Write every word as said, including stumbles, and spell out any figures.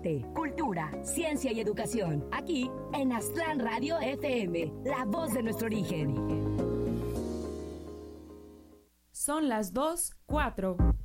arte, cultura, ciencia y educación. Aquí en Aztlán Radio F M, la voz de nuestro origen. Son las dos, cuatro.